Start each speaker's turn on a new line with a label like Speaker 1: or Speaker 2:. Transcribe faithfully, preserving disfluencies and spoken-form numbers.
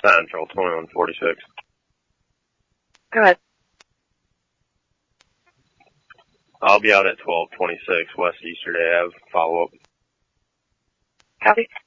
Speaker 1: Central, twenty-one forty-six.
Speaker 2: Go ahead.
Speaker 1: I'll be out at twelve twenty-six West Easterday Ave. Follow up.
Speaker 2: Copy.